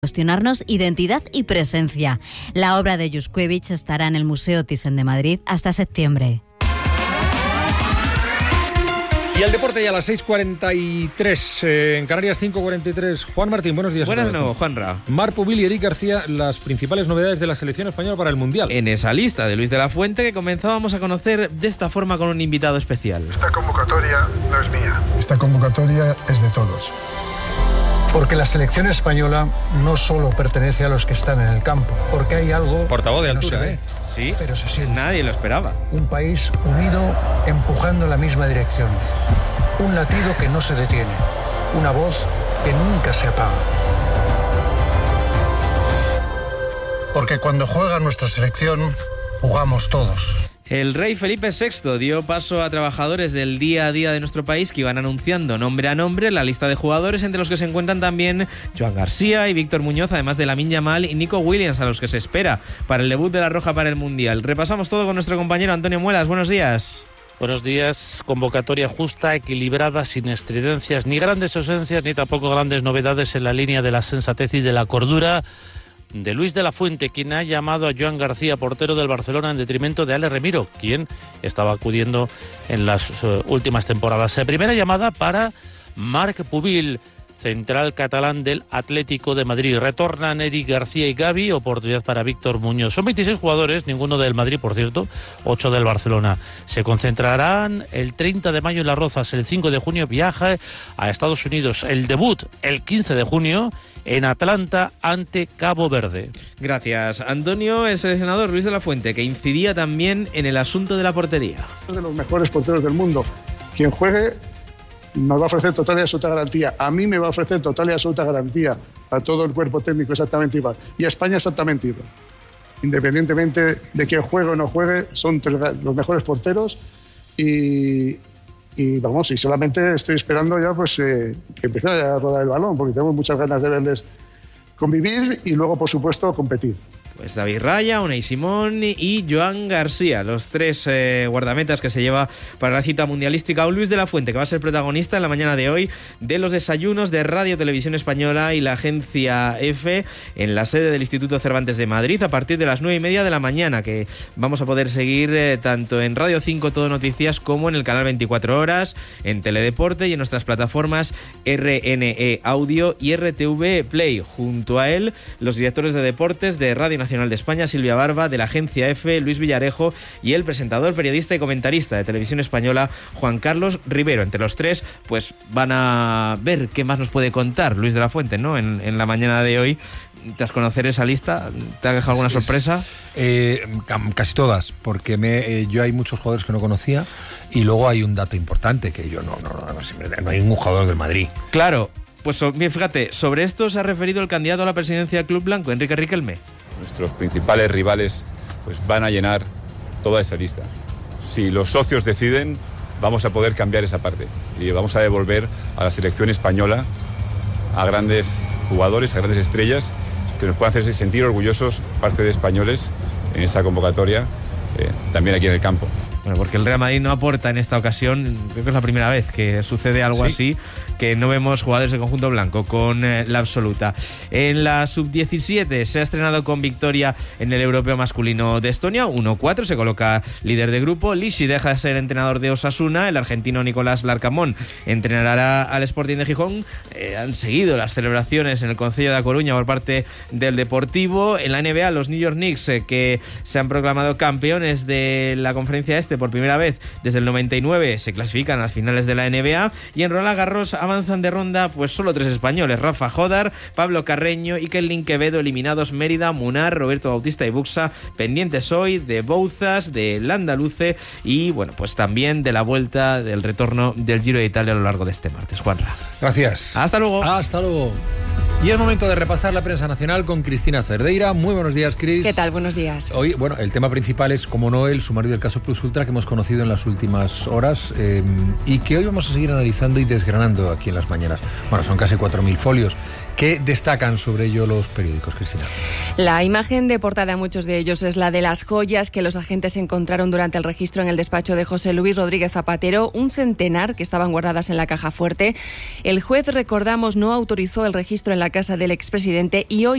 cuestionarnos identidad y presencia. La obra de Yushkevich estará en el Museo Thyssen de Madrid hasta septiembre. Y el deporte ya a las 6:43, en Canarias 5:43. Juan Martín, buenos días. Buenas de nuevo, Juanra. Marc Pubil y Eric García, las principales novedades de la selección española para el Mundial. En esa lista de Luis de la Fuente que comenzábamos a conocer de esta forma con un invitado especial. Esta convocatoria no es mía. Esta convocatoria es de todos. Porque la selección española no solo pertenece a los que están en el campo, porque hay algo... Portavoz de altura, no se ve, Sí, pero se siente. nadie lo esperaba. Un país unido empujando en la misma dirección. Un latido que no se detiene. Una voz que nunca se apaga. Porque cuando juega nuestra selección, jugamos todos. El rey Felipe VI dio paso a trabajadores del día a día de nuestro país que iban anunciando nombre a nombre la lista de jugadores, entre los que se encuentran también Joan García y Víctor Muñoz, además de Lamine Yamal y Nico Williams, a los que se espera para el debut de la Roja para el Mundial. Repasamos todo con nuestro compañero Antonio Muelas. Buenos días. Buenos días. Convocatoria justa, equilibrada, sin estridencias, ni grandes ausencias, ni tampoco grandes novedades en la línea de la sensatez y de la cordura de Luis de la Fuente, quien ha llamado a Joan García, portero del Barcelona, en detrimento de Ale Remiro, quien estaba acudiendo en las últimas temporadas. Primera llamada para Marc Pubil, central catalán del Atlético de Madrid. Retornan Eric García y Gavi, oportunidad para Víctor Muñoz. Son 26 jugadores, ninguno del Madrid, por cierto, 8 del Barcelona. Se concentrarán el 30 de mayo en Las Rozas, el 5 de junio viaja a Estados Unidos. El debut el 15 de junio en Atlanta ante Cabo Verde. Gracias, Antonio. El seleccionador Luis de la Fuente, que incidía también en el asunto de la portería. Es de los mejores porteros del mundo. Quien juegue nos va a ofrecer total y absoluta garantía. A mí me va a ofrecer total y absoluta garantía. A todo el cuerpo técnico exactamente igual. Y a España exactamente igual. Independientemente de que juegue o no juegue, son los mejores porteros. Y vamos, y solamente estoy esperando ya pues que empiece a rodar el balón, porque tengo muchas ganas de verles convivir y luego, por supuesto, competir. Pues David Raya, Unai Simón y Joan García, los tres guardametas que se lleva para la cita mundialística. Un Luis de la Fuente que va a ser protagonista en la mañana de hoy de los desayunos de Radio Televisión Española y la agencia EFE en la sede del Instituto Cervantes de Madrid a partir de las 9:30 de la mañana, que vamos a poder seguir tanto en Radio 5 Todo Noticias como en el canal 24 Horas, en Teledeporte y en nuestras plataformas RNE Audio y RTV Play. Junto a él, los directores de deportes de Radio Nacional de España, Silvia Barba, de la agencia EFE, Luis Villarejo, y el presentador, periodista y comentarista de Televisión Española, Juan Carlos Rivero. Entre los tres, pues van a ver qué más nos puede contar Luis de la Fuente, ¿no? En la mañana de hoy. Tras conocer esa lista, ¿te ha dejado alguna sorpresa? Casi todas, porque yo hay muchos jugadores que no conocía y luego hay un dato importante que yo no hay ningún jugador del Madrid. Claro. Pues fíjate, sobre esto se ha referido el candidato a la presidencia del Club Blanco, Enrique Riquelme. Nuestros principales rivales pues van a llenar toda esta lista. Si los socios deciden, vamos a poder cambiar esa parte y vamos a devolver a la selección española a grandes jugadores, a grandes estrellas que nos puedan hacerse sentir orgullosos, parte de españoles, en esa convocatoria, también aquí en el campo. Bueno, porque el Real Madrid no aporta en esta ocasión, creo que es la primera vez que sucede algo así, que no vemos jugadores del conjunto blanco con la absoluta. En la sub-17 se ha estrenado con victoria en el europeo masculino de Estonia, 1-4, se coloca líder de grupo. Lisi deja de ser entrenador de Osasuna, el argentino Nicolás Larcamón entrenará al Sporting de Gijón. Han seguido las celebraciones en el concello de A Coruña por parte del Deportivo. En la NBA, los New York Knicks, que se han proclamado campeones de la conferencia por primera vez desde el 99, se clasifican a las finales de la NBA. Y en Roland Garros avanzan de ronda pues solo 3 españoles: Rafa Jodar, Pablo Carreño y Kelvin Quevedo. Eliminados Mérida, Munar, Roberto Bautista y Buxa. Pendientes hoy de Bouzas, del Andaluce y bueno, pues también de la vuelta del retorno del Giro de Italia a lo largo de este martes. Juanra. Gracias. Hasta luego. Hasta luego. Y es momento de repasar la prensa nacional con Cristina Cerdeira. Muy buenos días, Cris. ¿Qué tal? Buenos días. Hoy, bueno, el tema principal es, como no, el sumario del caso Plus Ultra que hemos conocido en las últimas horas y que hoy vamos a seguir analizando y desgranando aquí en las mañanas. Bueno, son casi 4.000 folios. ¿Qué destacan sobre ello los periódicos, Cristina? La imagen de portada de muchos de ellos es la de las joyas que los agentes encontraron durante el registro en el despacho de José Luis Rodríguez Zapatero, un centenar que estaban guardadas en la caja fuerte. El juez, recordamos, no autorizó el registro en la casa del expresidente y hoy